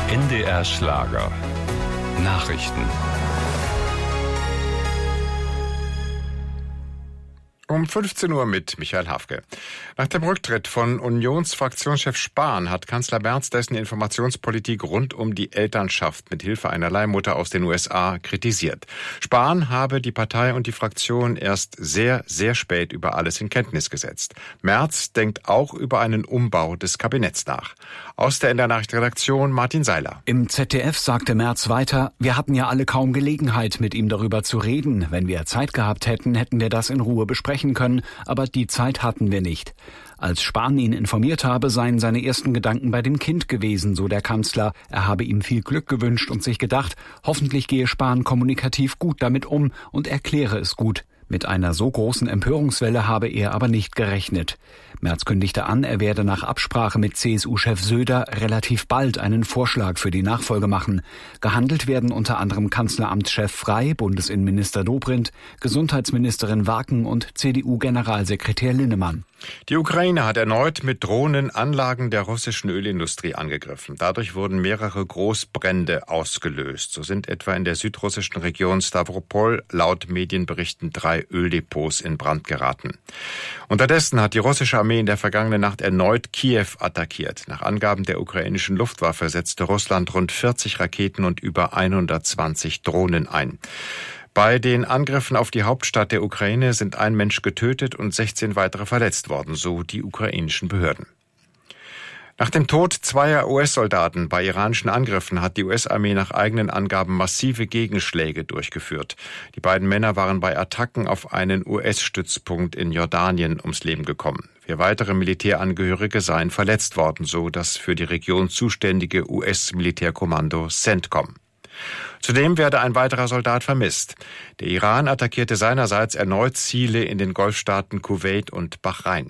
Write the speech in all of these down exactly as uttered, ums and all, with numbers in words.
N D R Schlager. Nachrichten. Um fünfzehn Uhr mit Michael Hafke. Nach dem Rücktritt von Unionsfraktionschef Spahn hat Kanzler Merz dessen Informationspolitik rund um die Elternschaft mit Hilfe einer Leihmutter aus den U S A kritisiert. Spahn habe die Partei und die Fraktion erst sehr, sehr spät über alles in Kenntnis gesetzt. Merz denkt auch über einen Umbau des Kabinetts nach. Aus der N D R-Nachrichtenredaktion Martin Seiler. Im Z D F sagte Merz weiter, wir hatten ja alle kaum Gelegenheit, mit ihm darüber zu reden. Wenn wir Zeit gehabt hätten, hätten wir das in Ruhe besprechen können, aber die Zeit hatten wir nicht. Als Spahn ihn informiert habe, seien seine ersten Gedanken bei dem Kind gewesen, so der Kanzler. Er habe ihm viel Glück gewünscht und sich gedacht, hoffentlich gehe Spahn kommunikativ gut damit um und erkläre es gut. Mit einer so großen Empörungswelle habe er aber nicht gerechnet. Merz kündigte an, er werde nach Absprache mit C S U-Chef Söder relativ bald einen Vorschlag für die Nachfolge machen. Gehandelt werden unter anderem Kanzleramtschef Frey, Bundesinnenminister Dobrindt, Gesundheitsministerin Waken und C D U-Generalsekretär Linnemann. Die Ukraine hat erneut mit Drohnen Anlagen der russischen Ölindustrie angegriffen. Dadurch wurden mehrere Großbrände ausgelöst. So sind etwa in der südrussischen Region Stavropol laut Medienberichten drei Öldepots in Brand geraten. Unterdessen hat die russische Armee in der vergangenen Nacht erneut Kiew attackiert. Nach Angaben der ukrainischen Luftwaffe setzte Russland rund vierzig Raketen und über hundertzwanzig Drohnen ein. Bei den Angriffen auf die Hauptstadt der Ukraine sind ein Mensch getötet und sechzehn weitere verletzt worden, so die ukrainischen Behörden. Nach dem Tod zweier U S-Soldaten bei iranischen Angriffen hat die U S-Armee nach eigenen Angaben massive Gegenschläge durchgeführt. Die beiden Männer waren bei Attacken auf einen U S-Stützpunkt in Jordanien ums Leben gekommen. Vier weitere Militärangehörige seien verletzt worden, so das für die Region zuständige U S-Militärkommando CENTCOM. Zudem werde ein weiterer Soldat vermisst. Der Iran attackierte seinerseits erneut Ziele in den Golfstaaten Kuwait und Bahrain.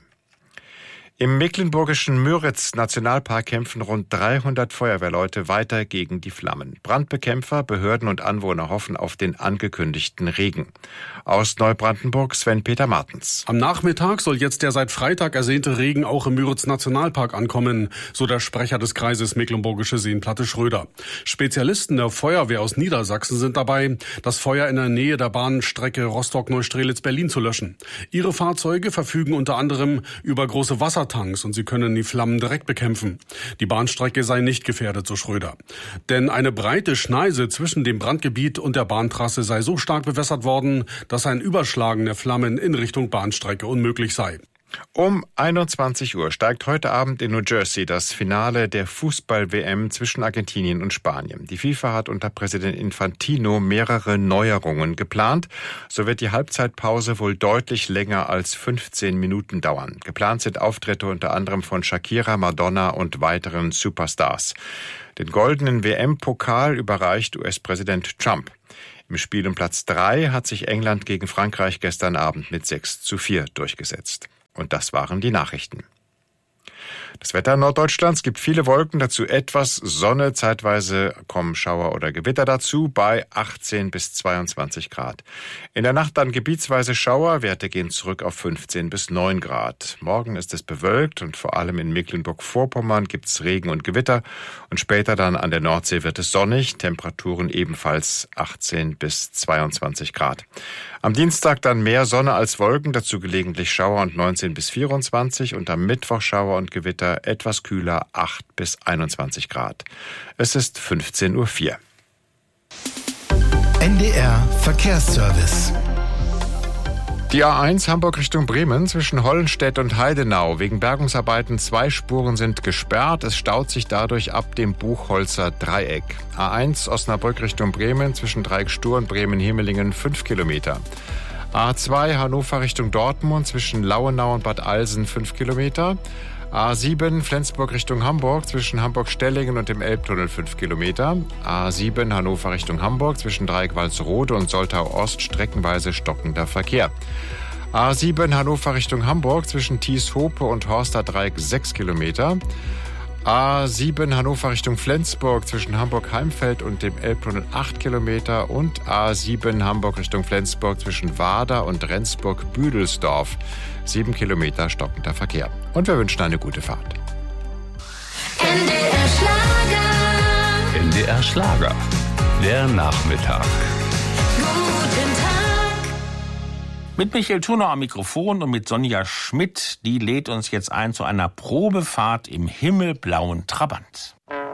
Im mecklenburgischen Müritz-Nationalpark kämpfen rund dreihundert Feuerwehrleute weiter gegen die Flammen. Brandbekämpfer, Behörden und Anwohner hoffen auf den angekündigten Regen. Aus Neubrandenburg Sven-Peter Martens. Am Nachmittag soll jetzt der seit Freitag ersehnte Regen auch im Müritz-Nationalpark ankommen, so der Sprecher des Kreises Mecklenburgische Seenplatte Schröder. Spezialisten der Feuerwehr aus Niedersachsen sind dabei, das Feuer in der Nähe der Bahnstrecke Rostock-Neustrelitz-Berlin zu löschen. Ihre Fahrzeuge verfügen unter anderem über große Wasser Tanks und sie können die Flammen direkt bekämpfen. Die Bahnstrecke sei nicht gefährdet, so Schröder. Denn eine breite Schneise zwischen dem Brandgebiet und der Bahntrasse sei so stark bewässert worden, dass ein Überschlagen der Flammen in Richtung Bahnstrecke unmöglich sei. Um einundzwanzig Uhr steigt heute Abend in New Jersey das Finale der Fußball-W M zwischen Argentinien und Spanien. Die FIFA hat unter Präsident Infantino mehrere Neuerungen geplant. So wird die Halbzeitpause wohl deutlich länger als fünfzehn Minuten dauern. Geplant sind Auftritte unter anderem von Shakira, Madonna und weiteren Superstars. Den goldenen W M-Pokal überreicht U S-Präsident Trump. Im Spiel um Platz drei hat sich England gegen Frankreich gestern Abend mit sechs zu vier durchgesetzt. Und das waren die Nachrichten. Das Wetter Norddeutschlands gibt viele Wolken, dazu etwas Sonne, zeitweise kommen Schauer oder Gewitter dazu bei achtzehn bis zweiundzwanzig Grad. In der Nacht dann gebietsweise Schauer, Werte gehen zurück auf fünfzehn bis neun Grad. Morgen ist es bewölkt und vor allem in Mecklenburg-Vorpommern gibt es Regen und Gewitter und später dann an der Nordsee wird es sonnig, Temperaturen ebenfalls achtzehn bis zweiundzwanzig Grad. Am Dienstag dann mehr Sonne als Wolken, dazu gelegentlich Schauer und neunzehn bis vierundzwanzig und am Mittwoch Schauer und Gewitter etwas kühler, acht bis einundzwanzig Grad. Es ist fünfzehn Uhr vier. N D R Verkehrsservice. Die A eins Hamburg Richtung Bremen zwischen Hollenstedt und Heidenau. Wegen Bergungsarbeiten zwei Spuren sind gesperrt. Es staut sich dadurch ab dem Buchholzer Dreieck. A eins Osnabrück Richtung Bremen zwischen Dreieckstuhr und Bremen-Hemelingen fünf Kilometer. A zwei Hannover Richtung Dortmund zwischen Lauenau und Bad Alsen fünf Kilometer. A sieben Flensburg Richtung Hamburg zwischen Hamburg-Stellingen und dem Elbtunnel fünf Kilometer. A sieben Hannover Richtung Hamburg zwischen Dreieck-Walsrode und Soltau-Ost streckenweise stockender Verkehr. A sieben Hannover Richtung Hamburg zwischen Thies-Hope und Horster Dreieck sechs Kilometer. A sieben Hannover Richtung Flensburg zwischen Hamburg-Heimfeld und dem Elbtunnel acht Kilometer und A sieben Hamburg Richtung Flensburg zwischen Wader und Rendsburg-Büdelsdorf sieben Kilometer stockender Verkehr. Und wir wünschen eine gute Fahrt. N D R Schlager. M D R Schlager. Der Nachmittag. Guten Tag. Mit Michael Thurner am Mikrofon und mit Sonja Schmidt, die lädt uns jetzt ein zu einer Probefahrt im himmelblauen Trabant.